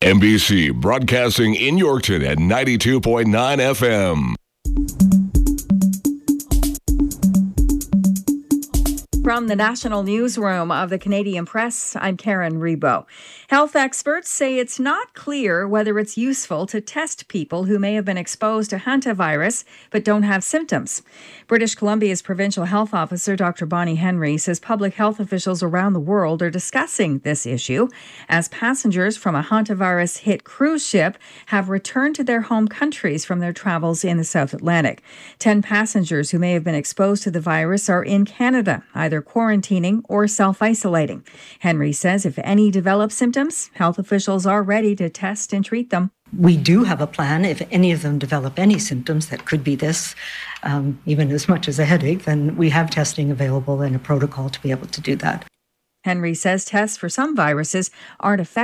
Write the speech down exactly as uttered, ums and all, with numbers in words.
N B C broadcasting in Yorkton at ninety-two point nine F M. From the National Newsroom of the Canadian Press, I'm Karen Rebo. Health experts say it's not clear whether it's useful to test people who may have been exposed to hantavirus but don't have symptoms. British Columbia's provincial health officer, Doctor Bonnie Henry, says public health officials around the world are discussing this issue as passengers from a hantavirus-hit cruise ship have returned to their home countries from their travels in the South Atlantic. Ten passengers who may have been exposed to the virus are in Canada, either quarantining or self-isolating. Henry says if any develop symptoms, health officials are ready to test and treat them. We do have a plan. If any of them develop any symptoms that could be this, um, even as much as a headache, then we have testing available and a protocol to be able to do that. Henry says tests for some viruses aren't effective.